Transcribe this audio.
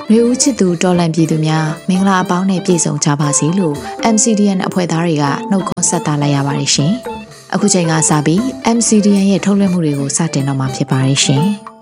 ရေဦးချစ်သူတော်လန်ပြည်သူများမင်္ဂလာအပေါင်းနဲ့ပြည့်စုံကြပါစေလို့ MCDN အဖွဲ့သားတွေကနှုတ်ခွန်းဆက်သလိုက်ရပါတယ်ရှင်။အခုချိန်ကစပြီး MCDN ရဲ့ထုတ်လွှင့်မှုတွေကိုစတင်တော့မှာဖြစ်ပါတယ်ရှင်။